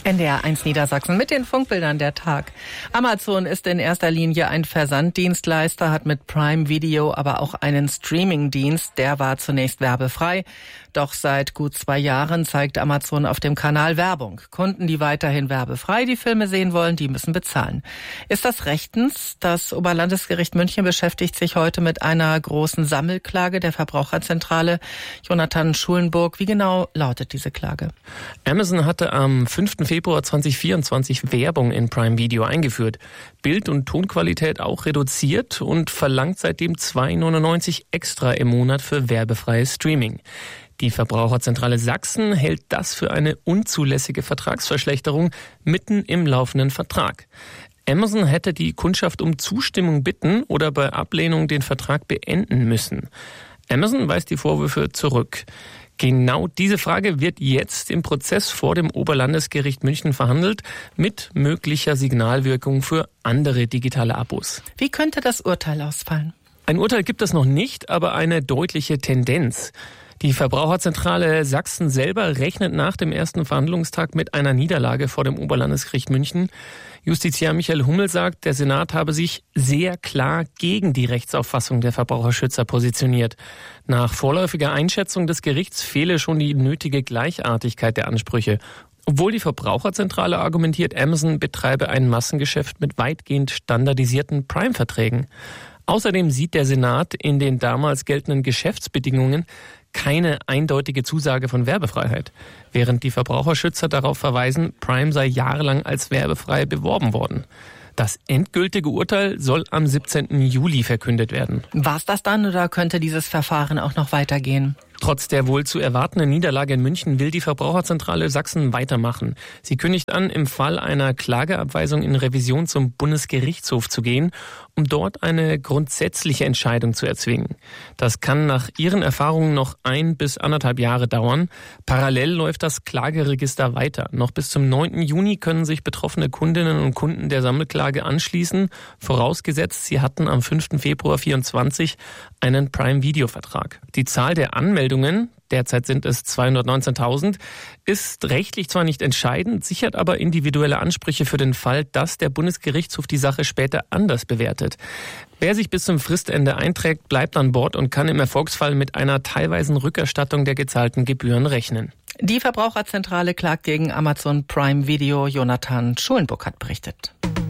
NDR1 Niedersachsen mit den Funkbildern der Tag. Amazon ist in erster Linie ein Versanddienstleister, hat mit Prime Video aber auch einen Streamingdienst. Der war zunächst werbefrei. Doch seit gut 2 Jahren zeigt Amazon auf dem Kanal Werbung. Kunden, die weiterhin werbefrei die Filme sehen wollen, die müssen bezahlen. Ist das rechtens? Das Oberlandesgericht München beschäftigt sich heute mit einer großen Sammelklage der Verbraucherzentrale. Jonathan Schulenburg, wie genau lautet diese Klage? Amazon hatte am 5. Februar 2024 Werbung in Prime Video eingeführt. Bild- und Tonqualität auch reduziert und verlangt seitdem 2,99 extra im Monat für werbefreies Streaming. Die Verbraucherzentrale Sachsen hält das für eine unzulässige Vertragsverschlechterung mitten im laufenden Vertrag. Amazon hätte die Kundschaft um Zustimmung bitten oder bei Ablehnung den Vertrag beenden müssen. Amazon weist die Vorwürfe zurück. Genau diese Frage wird jetzt im Prozess vor dem Oberlandesgericht München verhandelt, mit möglicher Signalwirkung für andere digitale Abos. Wie könnte das Urteil ausfallen? Ein Urteil gibt es noch nicht, aber eine deutliche Tendenz. Die Verbraucherzentrale Sachsen selber rechnet nach dem ersten Verhandlungstag mit einer Niederlage vor dem Oberlandesgericht München. Justiziar Michael Hummel sagt, der Senat habe sich sehr klar gegen die Rechtsauffassung der Verbraucherschützer positioniert. Nach vorläufiger Einschätzung des Gerichts fehle schon die nötige Gleichartigkeit der Ansprüche. Obwohl die Verbraucherzentrale argumentiert, Amazon betreibe ein Massengeschäft mit weitgehend standardisierten Prime-Verträgen. Außerdem sieht der Senat in den damals geltenden Geschäftsbedingungen keine eindeutige Zusage von Werbefreiheit, während die Verbraucherschützer darauf verweisen, Prime sei jahrelang als werbefrei beworben worden. Das endgültige Urteil soll am 17. Juli verkündet werden. War's das dann oder könnte dieses Verfahren auch noch weitergehen? Trotz der wohl zu erwartenden Niederlage in München will die Verbraucherzentrale Sachsen weitermachen. Sie kündigt an, im Fall einer Klageabweisung in Revision zum Bundesgerichtshof zu gehen, um dort eine grundsätzliche Entscheidung zu erzwingen. Das kann nach ihren Erfahrungen noch 1 bis 1,5 Jahre dauern. Parallel läuft das Klageregister weiter. Noch bis zum 9. Juni können sich betroffene Kundinnen und Kunden der Sammelklage anschließen, vorausgesetzt, sie hatten am 5. Februar 2024 einen Prime-Video-Vertrag. Die Zahl der Anmeldungen, derzeit sind es 219.000, ist rechtlich zwar nicht entscheidend, sichert aber individuelle Ansprüche für den Fall, dass der Bundesgerichtshof die Sache später anders bewertet. Wer sich bis zum Fristende einträgt, bleibt an Bord und kann im Erfolgsfall mit einer teilweisen Rückerstattung der gezahlten Gebühren rechnen. Die Verbraucherzentrale klagt gegen Amazon Prime Video. Jonathan Schulenburg hat berichtet.